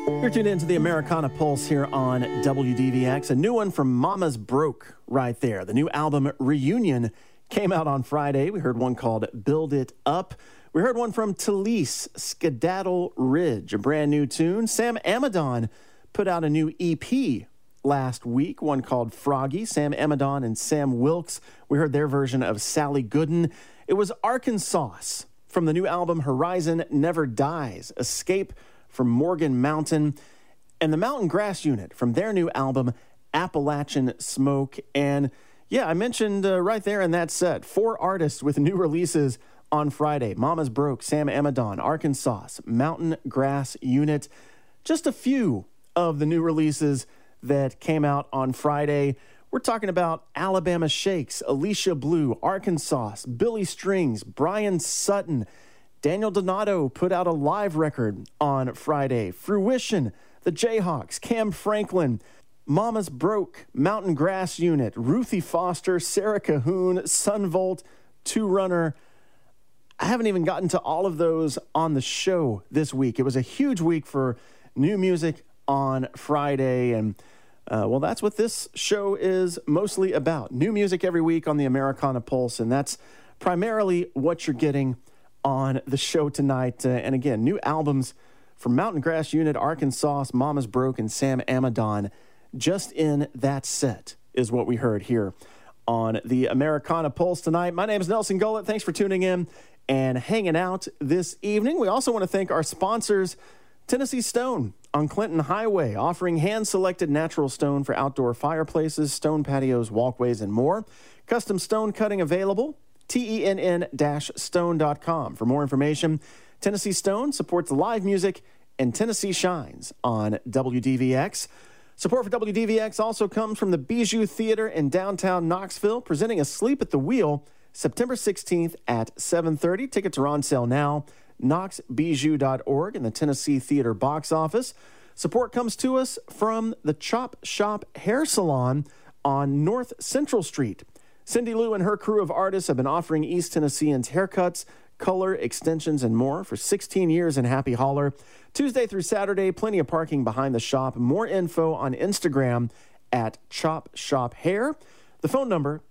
You're tuned into the Americana Pulse here on WDVX. A new one from Mama's Broke right there. The new album Reunion came out on Friday. We heard one called Build It Up. We heard one from Talise, Skedaddle Ridge, a brand new tune. Sam Amidon put out a new EP last week, one called Froggy. Sam Amidon and Sam Wilkes. We heard their version of Sally Gooden. It was Arkansas from the new album Horizon Never Dies, Escape from Morgan Mountain, and the Mountain Grass Unit from their new album Appalachian Smoke. And yeah, I mentioned right there in that set, 4 artists with new releases on Friday. Mama's Broke, Sam Amidon, Arkansas, Mountain Grass Unit. Just a few of the new releases that came out on Friday. We're talking about Alabama Shakes, Alicia Blue, Arkansas, Billy Strings, Brian Sutton. Daniel Donato put out a live record on Friday. Fruition, the Jayhawks, Cam Franklin, Mama's Broke, Mountain Grass Unit, Ruthie Foster, Sarah Cahoon, Sunvolt, Two Runner. I haven't even gotten to all of those on the show this week. It was a huge week for new music on Friday, and well, that's what this show is mostly about. New music every week on the Americana Pulse, and that's primarily what you're getting on the show tonight. And again, new albums from Mountain Grass Unit, Arkansas, Mama's Broke, and Sam Amidon. Just in that set is what we heard here on the Americana Pulse tonight. My name is Nelson Gullett. Thanks for tuning in and hanging out this evening. We also want to thank our sponsors, Tennessee Stone on Clinton Highway, offering hand-selected natural stone for outdoor fireplaces, stone patios, walkways, and more. Custom stone cutting available, tenn-stone.com. For more information, Tennessee Stone supports live music and Tennessee Shines on WDVX. Support for WDVX also comes from the Bijou Theater in downtown Knoxville, presenting Asleep at the Wheel September 16th at 7:30. Tickets are on sale now. knoxbijou.org and the Tennessee Theater box office. Support comes to us from the Chop Shop Hair Salon on North Central Street. Cindy Lou and her crew of artists have been offering East Tennesseans haircuts, color, extensions, and more for 16 years in Happy Holler. Tuesday through Saturday, plenty of parking behind the shop. More info on Instagram at Chop Shop Hair. The phone number,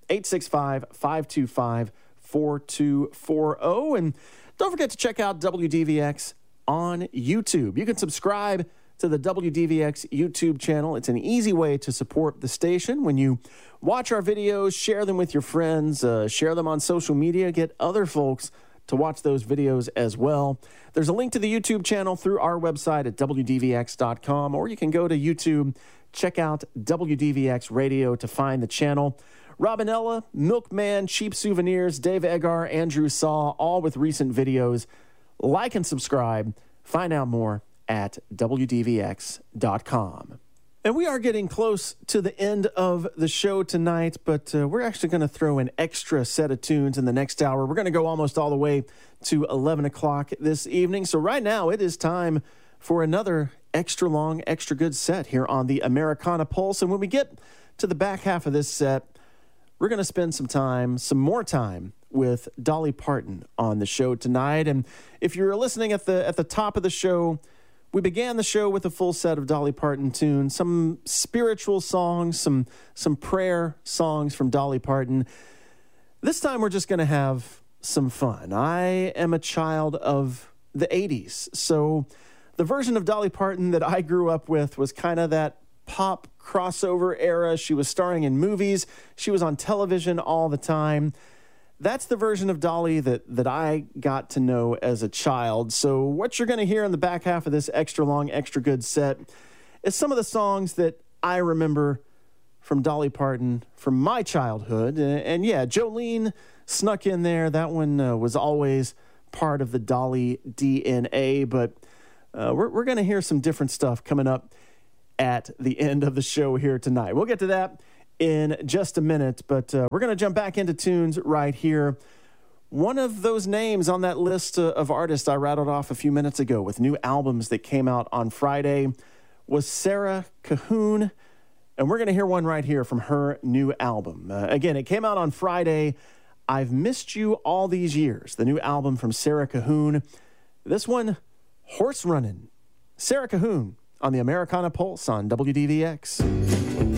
865-525-4240. And don't forget to check out WDVX on YouTube. You can subscribe to the WDVX YouTube channel. It's an easy way to support the station. When you watch our videos, share them with your friends, share them on social media, get other folks to watch those videos as well. There's a link to the YouTube channel through our website at WDVX.com, or you can go to YouTube, check out WDVX Radio to find the channel. Robinella, Milkman, Cheap Souvenirs, Dave Egar, Andrew Saw, all with recent videos. Like and subscribe. Find out more at WDVX.com. And we are getting close to the end of the show tonight, but we're actually going to throw an extra set of tunes in the next hour. We're going to go almost all the way to 11 o'clock this evening. So right now it is time for another extra long, extra good set here on the Americana Pulse. And when we get to the back half of this set, we're going to spend some more time with Dolly Parton on the show tonight. And if you're listening at the top of the show, we began the show with a full set of Dolly Parton tunes, some spiritual songs, some prayer songs from Dolly Parton. This time we're just going to have some fun. I am a child of the 80s, so the version of Dolly Parton that I grew up with was kind of that pop crossover era. She was starring in movies. She was on television all the time. That's the version of Dolly that I got to know as a child. So what you're going to hear in the back half of this extra long, extra good set is some of the songs that I remember from Dolly Parton from my childhood. And yeah, Jolene snuck in there. That one was always part of the Dolly DNA. But we're going to hear some different stuff coming up at the end of the show here tonight. We'll get to that in just a minute, but we're going to jump back into tunes right here. One of those names on that list of artists I rattled off a few minutes ago with new albums that came out on Friday was Sarah Cahoon, and we're going to hear one right here from her new album. Again, it came out on Friday. I've Missed You All These Years, the new album from Sarah Cahoon. This one, Horse Runnin'. Sarah Cahoon on the Americana Pulse on WDVX.